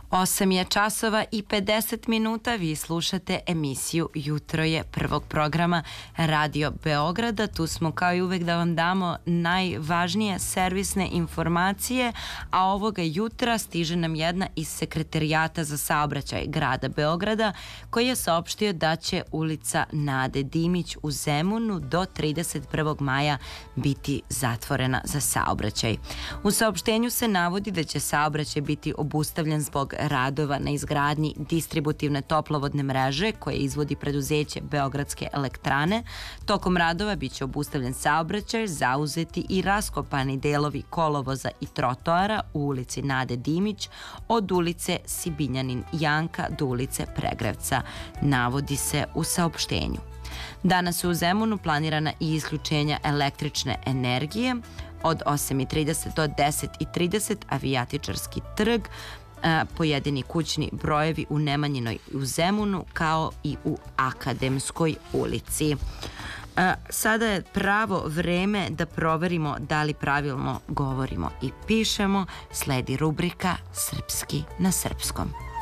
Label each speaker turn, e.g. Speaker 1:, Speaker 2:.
Speaker 1: 8 je časova i 50 minuta, vi slušate emisiju Jutro je prvog programa Radio Beograda. Tu smo kao i uvek da vam damo najvažnije servisne informacije, a ovoga jutra stiže nam jedna iz Sekretarijata za saobraćaj grada Beograda koji je saopštio da će ulica Nade Dimić u Zemunu do 31. maja biti zatvorena za saobraćaj. U saopštenju se navodi da će saobraćaj biti obustavljen zbog radova na izgradnji distributivne toplovodne mreže koje izvodi preduzeće Beogradske elektrane. Tokom radova biće obustavljen saobraćaj, zauzeti i raskopani delovi kolovoza i trotoara u ulici Nade Dimić od ulice Sibinjanin Janka do ulice Pregrevca, navodi se u saopštenju. Danas su u Zemunu planirana i isključenja električne energije od 8:30 do 10:30, Avijatičarski trg, pojedini kućni brojevi u Nemanjinoj u Zemunu kao i u Akademskoj ulici. Sada je pravo vreme da proverimo da li pravilno govorimo i pišemo. Sledi rubrika Srpski na srpskom.